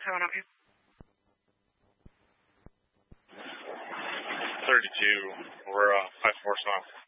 How can I help you? 32. We're 5-4 south.